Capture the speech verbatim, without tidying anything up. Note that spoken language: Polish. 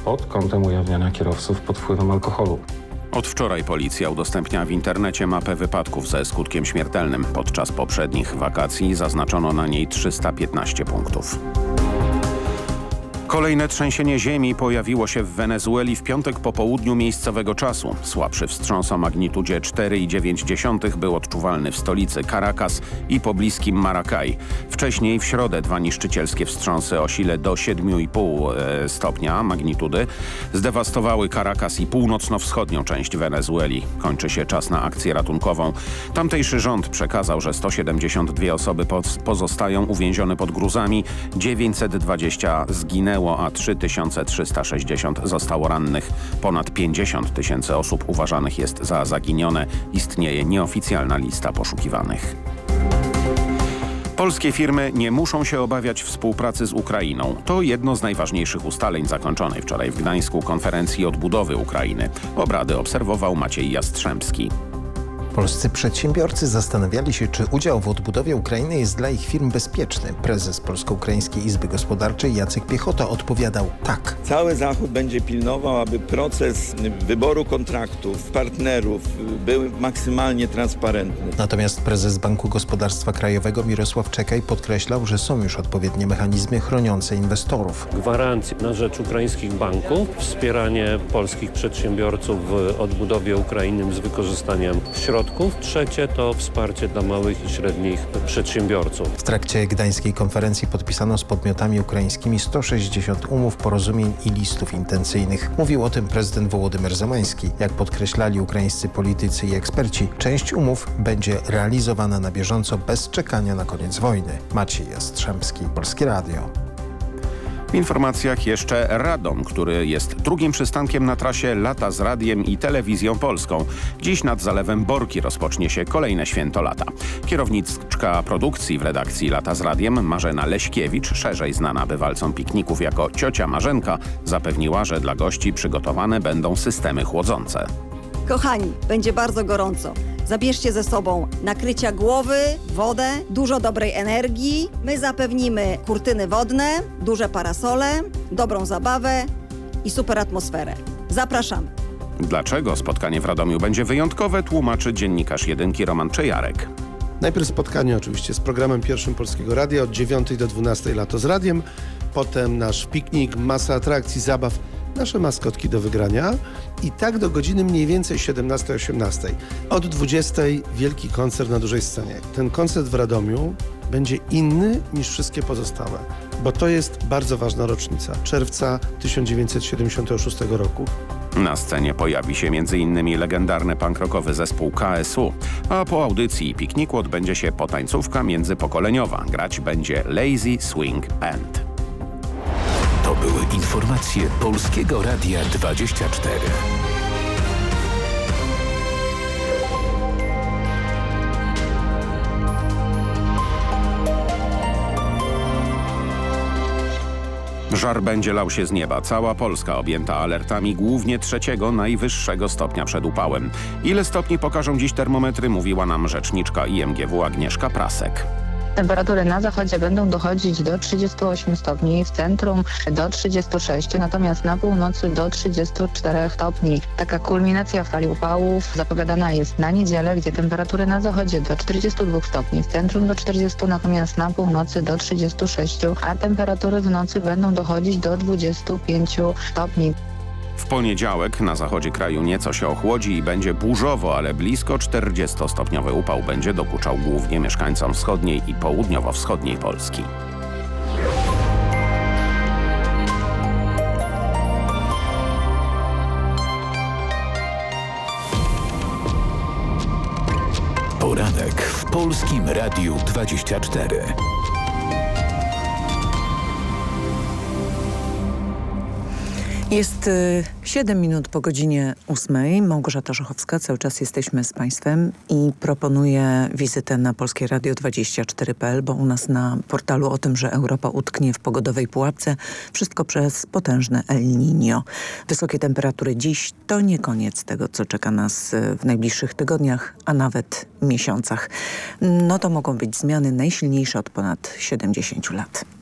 pod kątem ujawniania kierowców pod wpływem alkoholu. Od wczoraj policja udostępnia w internecie mapę wypadków ze skutkiem śmiertelnym. Podczas poprzednich wakacji zaznaczono na niej trzysta piętnaście punktów. Kolejne trzęsienie ziemi pojawiło się w Wenezueli w piątek po południu miejscowego czasu. Słabszy wstrząs o magnitudzie cztery przecinek dziewięć był odczuwalny w stolicy Caracas i pobliskim Maracay. Wcześniej w środę dwa niszczycielskie wstrząsy o sile do siedem przecinek pięć stopnia magnitudy zdewastowały Caracas i północno-wschodnią część Wenezueli. Kończy się czas na akcję ratunkową. Tamtejszy rząd przekazał, że sto siedemdziesiąt dwie osoby pozostają uwięzione pod gruzami, dziewięćset dwadzieścia zginęło, a trzy tysiące trzysta sześćdziesiąt zostało rannych. Ponad pięćdziesiąt tysięcy osób uważanych jest za zaginione. Istnieje nieoficjalna lista poszukiwanych. Polskie firmy nie muszą się obawiać współpracy z Ukrainą. To jedno z najważniejszych ustaleń zakończonej wczoraj w Gdańsku konferencji odbudowy Ukrainy. Obrady obserwował Maciej Jastrzębski. Polscy przedsiębiorcy zastanawiali się, czy udział w odbudowie Ukrainy jest dla ich firm bezpieczny. Prezes Polsko-Ukraińskiej Izby Gospodarczej Jacek Piechota odpowiadał tak. Cały Zachód będzie pilnował, aby proces wyboru kontraktów, partnerów był maksymalnie transparentny. Natomiast prezes Banku Gospodarstwa Krajowego Mirosław Czekaj podkreślał, że są już odpowiednie mechanizmy chroniące inwestorów. Gwarancje na rzecz ukraińskich banków, wspieranie polskich przedsiębiorców w odbudowie Ukrainy z wykorzystaniem środków. Trzecie to wsparcie dla małych i średnich przedsiębiorców. W trakcie gdańskiej konferencji podpisano z podmiotami ukraińskimi sto sześćdziesiąt umów, porozumień i listów intencyjnych. Mówił o tym prezydent Wołodymyr Zełański. Jak podkreślali ukraińscy politycy i eksperci, część umów będzie realizowana na bieżąco bez czekania na koniec wojny. Maciej Jastrzębski, Polskie Radio. W informacjach jeszcze Radom, który jest drugim przystankiem na trasie Lata z Radiem i Telewizją Polską. Dziś nad Zalewem Borki rozpocznie się kolejne święto lata. Kierowniczka produkcji w redakcji Lata z Radiem Marzena Leśkiewicz, szerzej znana bywalcom pikników jako ciocia Marzenka, zapewniła, że dla gości przygotowane będą systemy chłodzące. Kochani, będzie bardzo gorąco. Zabierzcie ze sobą nakrycia głowy, wodę, dużo dobrej energii. My zapewnimy kurtyny wodne, duże parasole, dobrą zabawę i super atmosferę. Zapraszamy. Dlaczego spotkanie w Radomiu będzie wyjątkowe, tłumaczy dziennikarz Jedynki Roman Czejarek. Najpierw spotkanie oczywiście z programem pierwszym Polskiego Radia od dziewiątej do dwunastej Lato z Radiem. Potem nasz piknik, masa atrakcji, zabaw, nasze maskotki do wygrania i tak do godziny mniej więcej siedemnastej osiemnastej. Od dwudziestej wielki koncert na dużej scenie. Ten koncert w Radomiu będzie inny niż wszystkie pozostałe, bo to jest bardzo ważna rocznica. Czerwca tysiąc dziewięćset siedemdziesiątego szóstego roku. Na scenie pojawi się między innymi legendarny punk-rockowy zespół K S U, a po audycji i pikniku odbędzie się potańcówka międzypokoleniowa. Grać będzie Lazy Swing Band. To były informacje Polskiego Radia dwadzieścia cztery. Żar będzie lał się z nieba. Cała Polska objęta alertami głównie trzeciego, najwyższego stopnia przed upałem. Ile stopni pokażą dziś termometry, mówiła nam rzeczniczka I M G W Agnieszka Prasek. Temperatury na zachodzie będą dochodzić do trzydziestu ośmiu stopni, w centrum do trzydziestu sześciu, natomiast na północy do trzydziestu czterech stopni. Taka kulminacja fali upałów zapowiadana jest na niedzielę, gdzie temperatury na zachodzie do czterdziestu dwóch stopni, w centrum do czterdziestu, natomiast na północy do trzydziestu sześciu, a temperatury w nocy będą dochodzić do dwudziestu pięciu stopni. W poniedziałek na zachodzie kraju nieco się ochłodzi i będzie burzowo, ale blisko czterdziestostopniowy upał będzie dokuczał głównie mieszkańcom wschodniej i południowo-wschodniej Polski. Poranek w Polskim Radiu dwadzieścia cztery. Jest y, siedem minut po godzinie ósmej. Małgorzata Żochowska, cały czas jesteśmy z Państwem i proponuję wizytę na Polskie Radio dwadzieścia cztery kropka p l, bo u nas na portalu o tym, że Europa utknie w pogodowej pułapce. Wszystko przez potężne El Niño. Wysokie temperatury dziś to nie koniec tego, co czeka nas w najbliższych tygodniach, a nawet miesiącach. No to mogą być zmiany najsilniejsze od ponad siedemdziesięciu lat.